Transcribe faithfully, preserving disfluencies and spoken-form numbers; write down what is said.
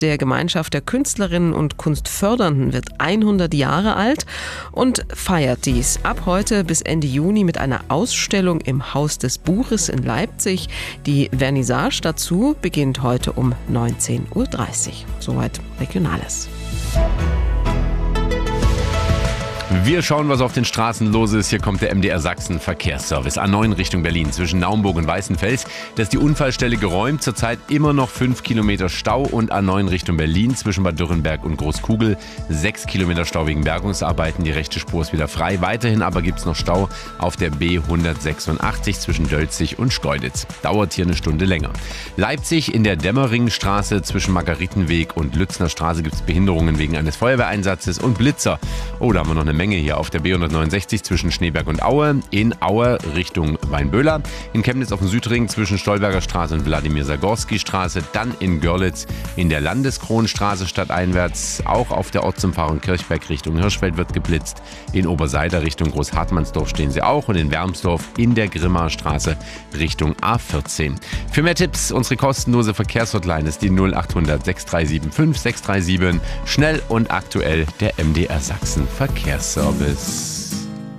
der Gemeinschaft der Künstlerinnen und Kunstfördernden wird hundert Jahre alt und feiert dies ab heute bis Ende Juni mit einer Ausstellung im Haus des Buches in Leipzig. Die Vernissage dazu beginnt heute um neunzehn Uhr dreißig. Soweit Regionales. Wir schauen, was auf den Straßen los ist. Hier kommt der M D R Sachsen Verkehrsservice. A neun Richtung Berlin zwischen Naumburg und Weißenfels. Da ist die Unfallstelle geräumt. Zurzeit immer noch fünf Kilometer Stau. Und A neun Richtung Berlin zwischen Bad Dürrenberg und Großkugel. sechs Kilometer Stau wegen Bergungsarbeiten. Die rechte Spur ist wieder frei. Weiterhin aber gibt es noch Stau auf der B hundertsechsundachtzig zwischen Dölzig und Schkeuditz. Dauert hier eine Stunde länger. Leipzig in der Dämmeringstraße zwischen Margaretenweg und Lützner Straße gibt es Behinderungen wegen eines Feuerwehreinsatzes und Blitzer. Oh, da haben wir noch eine Menge hier auf der B hundertneunundsechzig zwischen Schneeberg und Aue, in Aue Richtung Weinböhler, in Chemnitz auf dem Südring zwischen Stolberger Straße und Wladimir-Sagorski-Straße, dann in Görlitz in der Landeskronstraße stadteinwärts, auch auf der Ortsumfahrung Kirchberg Richtung Hirschfeld wird geblitzt, in Oberseider Richtung Großhartmannsdorf stehen sie auch und in Wermsdorf in der Grimmarstraße Richtung A vierzehn. Für mehr Tipps, unsere kostenlose Verkehrshotline ist die null achthundert sechs drei sieben fünf sechs drei sieben, schnell und aktuell der M D R Sachsen Verkehrsservice.